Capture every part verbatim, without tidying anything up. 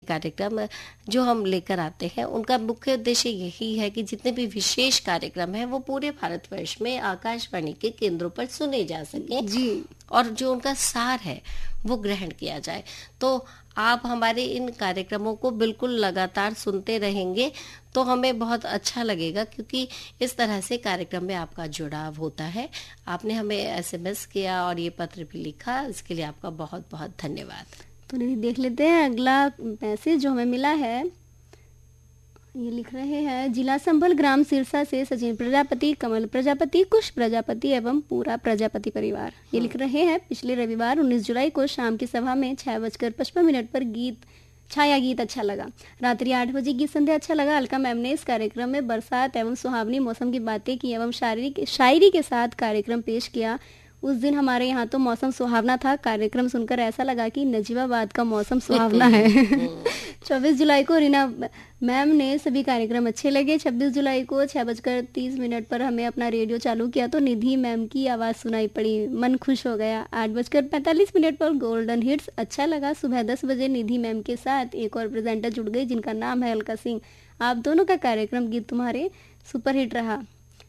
कार्यक्रम जो हम लेकर आते हैं उनका मुख्य उद्देश्य यही है कि जितने भी विशेष कार्यक्रम हैं वो पूरे भारतवर्ष में आकाशवाणी के केंद्रों पर सुने जा सकें जी, और जो उनका सार है वो ग्रहण किया जाए। तो आप हमारे इन कार्यक्रमों को बिल्कुल लगातार सुनते रहेंगे तो हमें बहुत अच्छा लगेगा, क्योंकि इस तरह से कार्यक्रम में आपका जुड़ाव होता है। आपने हमें एसएमएस किया और ये पत्र भी लिखा, इसके लिए आपका बहुत बहुत धन्यवाद। तो निधि देख लेते हैं अगला मैसेज जो हमें मिला है। ये लिख रहे हैं, जिला संभल ग्राम सिरसा से सचिन प्रजापति, कमल प्रजापति, कुश प्रजापति एवं पूरा प्रजापति परिवार। ये लिख रहे हैं, पिछले रविवार उन्नीस जुलाई को शाम की सभा में छह बजकर पचपन मिनट पर गीत छाया गीत अच्छा लगा। रात्रि आठ बजे गीत संध्या अच्छा लगा। अलका मैम ने इस कार्यक्रम में बरसात एवं सुहावनी मौसम की बातें की एवं शायरी शायरी के साथ कार्यक्रम पेश किया। उस दिन हमारे यहाँ तो मौसम सुहावना था। कार्यक्रम सुनकर ऐसा लगा कि नजीबाबाद का मौसम सुहावना है। चौबीस जुलाई को रीना मैम ने सभी कार्यक्रम अच्छे लगे। छब्बीस जुलाई को छह बजकर तीस मिनट पर हमें अपना रेडियो चालू किया तो निधि मैम की आवाज़ सुनाई पड़ी, मन खुश हो गया। आठ बजकर पैंतालीस मिनट पर गोल्डन हिट्स अच्छा लगा। सुबह दस बजे निधि मैम के साथ एक और प्रेजेंटर जुड़ गई जिनका नाम है अलका सिंह। आप दोनों का कार्यक्रम गीत तुम्हारे सुपरहिट रहा।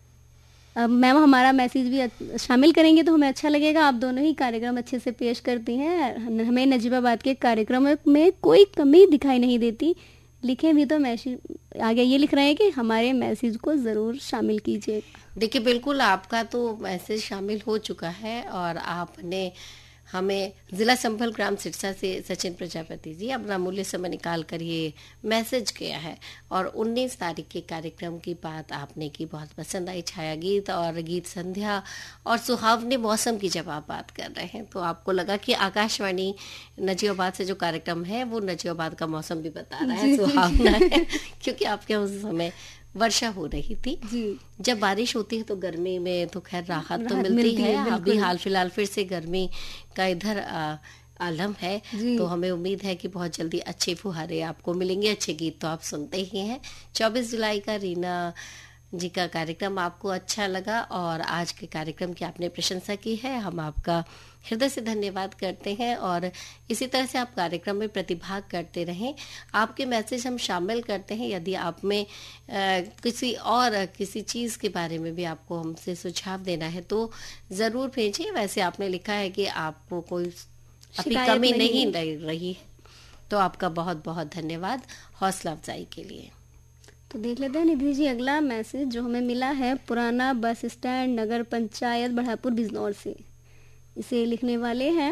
अब मैम हमारा मैसेज भी शामिल करेंगे तो हमें अच्छा लगेगा। आप दोनों ही कार्यक्रम अच्छे से पेश करती हैं। हमें नजीबाबाद के कार्यक्रम में कोई कमी दिखाई नहीं देती। लिखें भी तो मैसेज आगे ये लिख रहे हैं कि हमारे मैसेज को ज़रूर शामिल कीजिए। देखिए, बिल्कुल आपका तो मैसेज शामिल हो चुका है और आपने हमें जिला संभल ग्राम सिरसा से सचिन प्रजापति जी अपना अमूल्य समय निकाल कर ये मैसेज किया है और उन्नीस तारीख के कार्यक्रम की बात आपने की, बहुत पसंद आई। छाया गीत और गीत संध्या और सुहावने मौसम की जब आप बात कर रहे हैं तो आपको लगा कि आकाशवाणी नजीबाबाद से जो कार्यक्रम है वो नजीबाबाद का मौसम भी बता रहा है, सुहावना है, क्योंकि आपके उस समय वर्षा हो रही थी जी। जब बारिश होती है तो गर्मी में तो खैर राहत तो मिलती, मिलती है, है। अभी हाल फिलहाल फिर से गर्मी का इधर आ, आलम है, तो हमें उम्मीद है कि बहुत जल्दी अच्छे फुहारे आपको मिलेंगे। अच्छे गीत तो आप सुनते ही हैं। चौबीस जुलाई का रीना जी का कार्यक्रम आपको अच्छा लगा और आज के कार्यक्रम की आपने प्रशंसा की है। हम आपका हृदय से धन्यवाद करते हैं और इसी तरह से आप कार्यक्रम में प्रतिभाग करते रहें। आपके मैसेज हम शामिल करते हैं। यदि आप में आ, किसी और किसी चीज़ के बारे में भी आपको हमसे सुझाव देना है तो ज़रूर भेजिए। वैसे आपने लिखा है कि आपको कोई अपनी कमी नहीं रही, तो आपका बहुत बहुत धन्यवाद हौसला अफजाई के लिए। तो देख लेते हैं निधि जी अगला मैसेज जो हमें मिला है पुराना बस स्टैंड नगर पंचायत बढ़ापुर बिजनौर से। इसे लिखने वाले हैं,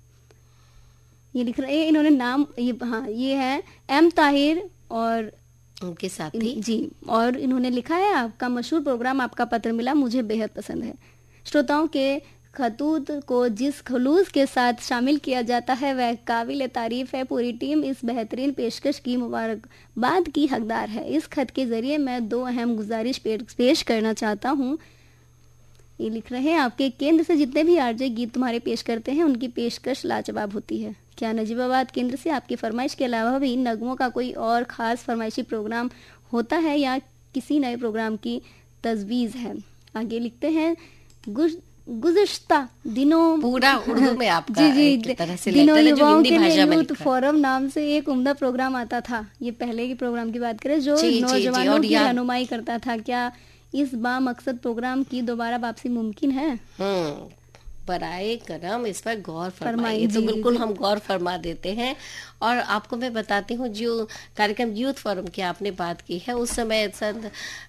ये लिख रहे हैं, इन्होंने नाम ये हाँ ये है एम ताहिर और उनके साथी जी, और इन्होंने लिखा है, आपका मशहूर प्रोग्राम आपका पत्र मिला, मुझे बेहद पसंद है। श्रोताओं के खतूत को जिस खलूस के साथ शामिल किया जाता है वह काबिल तारीफ है। पूरी टीम इस बेहतरीन पेशकश की मुबारकबाद की हकदार है। इस खत के जरिए मैं दो अहम गुजारिश पेश करना चाहता हूँ। ये लिख रहे हैं, आपके केंद्र से जितने भी आरजे गीत तुम्हारे पेश करते हैं उनकी पेशकश लाजवाब होती है। क्या नजीबाबाद केंद्र से आपकी फरमाइश के अलावा भी नगमों का कोई और खास फरमाइशी प्रोग्राम होता है या किसी नए प्रोग्राम की तजवीज़ है? आगे लिखते हैं, गुज़िश्ता दिनों पूरा उर्दू में आपका जी जी एक तरह से दिनों लेटर है, जो युवाओं हिंदी के लिए भाषा में यूथ लिखा है। फोरम नाम से एक उम्दा प्रोग्राम आता था। ये पहले के प्रोग्राम की बात करें जो जी, जी, जी, नौजवानों और की या- रहनुमाई करता था। क्या इस बा मकसद प्रोग्राम की दोबारा वापसी मुमकिन है? हम्म बराए करम इस पर गौर फरमाइए। फरमाइए, तो जी, बिल्कुल जी। हम गौर फरमा देते हैं। और आपको मैं बताती हूँ, जो कार्यक्रम यूथ फोरम की आपने बात की है उस समय सन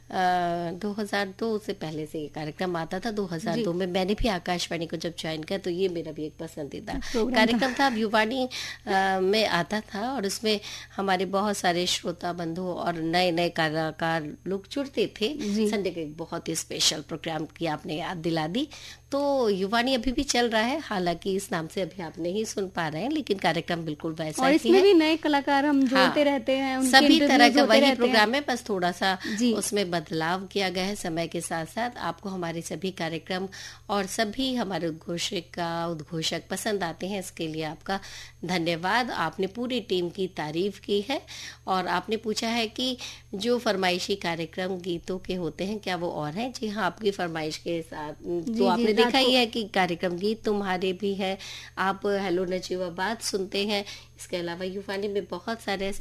दो हज़ार दो से पहले से ये कार्यक्रम आता था। दो हज़ार दो में मैंने भी आकाशवाणी को जब ज्वाइन किया तो ये मेरा भी एक पसंदीदा कार्यक्रम था। युवाणी अ, में आता था और उसमें हमारे बहुत सारे श्रोता बंधु और नए नए कलाकार लोग जुड़ते थे। संडे का एक बहुत ही स्पेशल प्रोग्राम की आपने याद दिला दी। तो युवाणी अभी भी चल रहा है, हालांकि इस नाम से अभी आप नहीं सुन पा रहे हैं, लेकिन कार्यक्रम बिल्कुल वैसा और ही इसमें है। भी नए कलाकार हम जोड़ते हाँ, रहते हैं, उनके सभी interviews तरह का होते वही रहते प्रोग्राम हैं। है, बस थोड़ा सा जी। उसमें बदलाव किया गया है समय के साथ साथ। आपको हमारे सभी कार्यक्रम और सभी हमारे उद्घोषक का उद्घोषक पसंद आते हैं, इसके लिए आपका धन्यवाद। आपने पूरी टीम की तारीफ की है और आपने पूछा है कि जो फरमाइशी कार्यक्रम गीतों के होते हैं क्या वो और हैं? जी हाँ, आपकी फरमाइश के साथ तो आपने देखा ही है कि कार्यक्रम गीत तुम्हारे भी है। आप हेलो नजीबाबाद सुनते हैं, इसके अलावा युवानी में बहुत सारे ऐसे